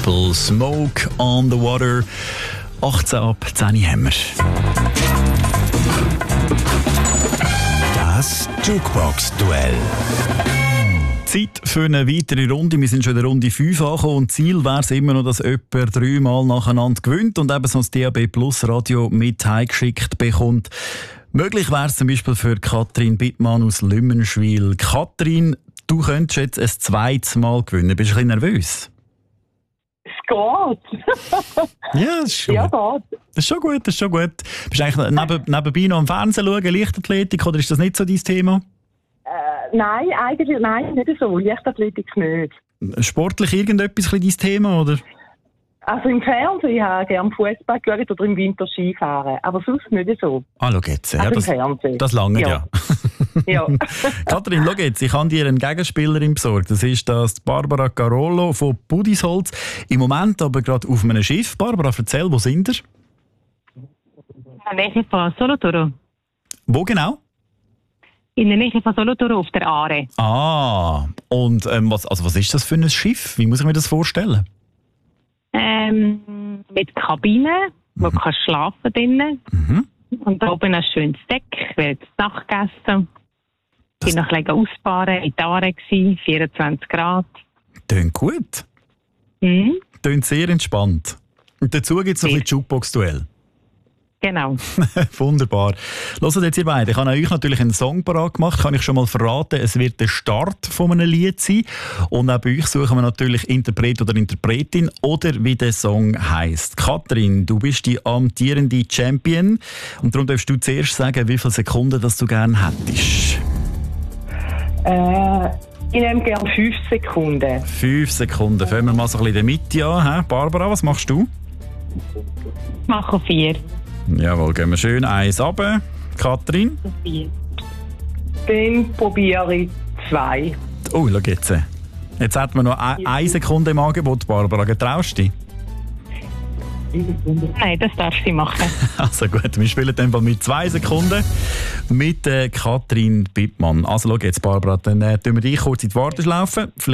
People, Smoke on the Water. 18 ab 10 haben wir. Das Jukebox-Duell. Zeit für eine weitere Runde. Wir sind schon in der Runde 5 angekommen und Ziel wäre es immer noch, dass jemand 3 Mal nacheinander gewinnt und eben so das DAB Plus Radio mit heimgeschickt bekommt. Möglich wäre es zum Beispiel für Katrin Bittmann aus Lümmenschwil. Katrin, du könntest jetzt ein zweites Mal gewinnen. Bist du ein bisschen nervös? Es geht. Ja, das ist schon gut. Das ist schon gut, das ist schon gut. Bist du eigentlich nebenbei noch am Fernsehen schauen, Leichtathletik, oder ist das nicht so dein Thema? Nein, eigentlich nicht so. Leichtathletik nicht. Sportlich irgendetwas dein Thema, oder? Also im Fernsehen habe ich gerne Fußball geschaut oder im Winter Skifahren, aber sonst nicht so. Ah, schau jetzt. Ja, also im Fernsehen. Das lange, ja. Ja. Katrin, schau jetzt, ich habe dir eine Gegenspielerin besorgt. Das ist das Barbara Carollo von Budisholz. Im Moment aber gerade auf einem Schiff. Barbara, erzähl, wo sind ihr? In der Nähe von Solothurn. Wo genau? In der Nähe von Solothurn auf der Aare. Ah, und was ist das für ein Schiff? Wie muss ich mir das vorstellen? Mit Kabine, wo du kannst schlafen drinnen. Und oben ein schönes Deck, wird Nachtgegessen. Ich war noch ein bisschen ausfahren, in der Aare, 24 Grad. Tönt gut. Tönt sehr entspannt. Und dazu gibt es noch ein Jukebox-Duell. Genau. Wunderbar. Hört jetzt ihr beide. Ich habe euch natürlich einen Song parat gemacht. Kann ich schon mal verraten, es wird der Start von einem Lied sein. Und auch bei euch suchen wir natürlich Interpret oder Interpretin oder wie der Song heisst. Katrin, du bist die amtierende Champion. Und darum darfst du zuerst sagen, wie viele Sekunden das du gerne hättest. Ich nehme gerne 5 Sekunden. 5 Sekunden. Fangen wir mal so ein bisschen in der Mitte an. Barbara, was machst du? Ich mache 4. Jawohl, gehen wir schön 1 runter. Katrin? 4. Dann probiere ich 2. Oh, schau jetzt. Jetzt hat man noch 1 Sekunde im Angebot, Barbara. Getraust du dich? Nein, das darfst du machen. Also gut, wir spielen dann mit 2 Sekunden mit Katrin Bittmann. Also schau jetzt, Barbara, dann tun wir dich kurz in die Warteschlaufe.